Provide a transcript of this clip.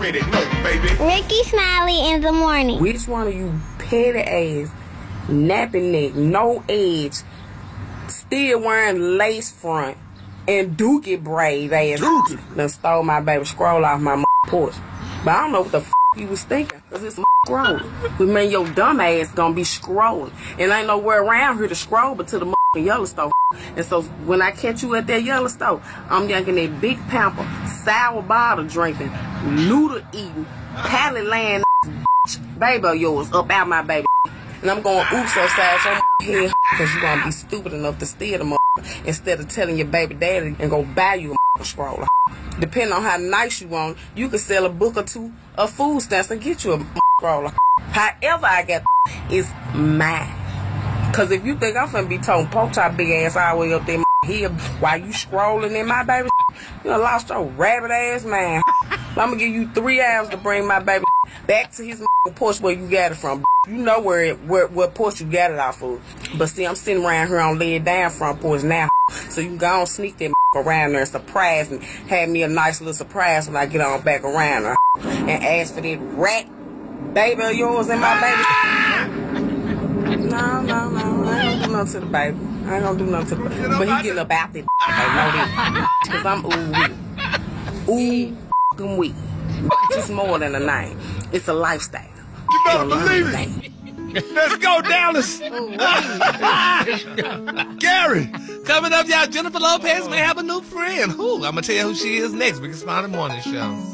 already know, baby. Ricky Smiley in the morning. Which one of you petty ass, napping neck, no edge, still wearing lace front, and dookie braid ass done stole my baby scroll off my porch? But I don't know what the you was thinking, cause it's scrolling. But man, your dumb ass gonna be scrolling. And ain't nowhere around here to scroll but to the Yellowstone. And so when I catch you at that Yellowstone, I'm yanking that big pamper, sour bottle drinking, noodle eating, pallet laying baby of yours up out my baby. And I'm going oops upside your head because you gonna be stupid enough to steal the instead of telling your baby daddy and go buy you a scroller. Depending on how nice you want, you can sell a book or two of food stamps and get you a scroller. However I got is mine. Cause if you think I'm finna be toting pork chop big ass all the way up there here while you scrolling in my baby, you done lost your rabbit ass man. I'm gonna give you 3 hours to bring my baby back to his porch where you got it from. You know what porch you got it off of. But see, I'm sitting around here on lay it down front porch now. So you can go and sneak that around there and surprise and have me a nice little surprise when I get on back around her and ask for that rat baby of yours and my baby. No, I ain't gonna do nothing to the baby. I ain't gonna do nothing to the baby. But he getting up out there, cause I'm ooh wee. It's more than a name. It's a lifestyle. You better believe it. Let's go, Dallas. Gary. Coming up, y'all, Jennifer Lopez may have a new friend. I'm gonna tell you who she is next. Rickey Smiley Morning Show.